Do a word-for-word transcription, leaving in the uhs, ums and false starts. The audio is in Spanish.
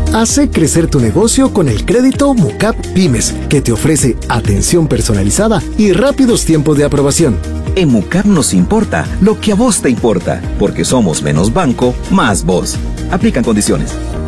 Hace crecer tu negocio con el crédito MUCAP Pymes, que te ofrece atención personalizada y rápidos tiempos de aprobación. En MUCAP nos importa lo que a vos te importa, porque somos menos banco, más vos. Aplican condiciones.